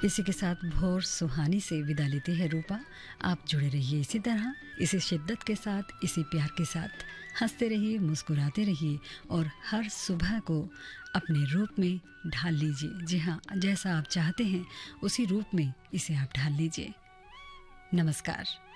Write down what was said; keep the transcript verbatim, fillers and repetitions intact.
इसी के साथ भोर सुहानी से विदा लेती है रूपा। आप जुड़े रहिए इसी तरह, इसी शिद्दत के साथ, इसी प्यार के साथ। हंसते रहिए, मुस्कुराते रहिए और हर सुबह को अपने रूप में ढाल लीजिए। जी हाँ, जैसा आप चाहते हैं उसी रूप में इसे आप ढाल लीजिए। नमस्कार।